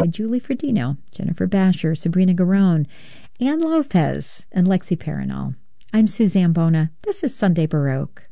by Julie Fredino, Jennifer Basher, Sabrina Garone, Ann Lopez, and Lexi Paranol. I'm Suzanne Bona. This is Sunday Baroque.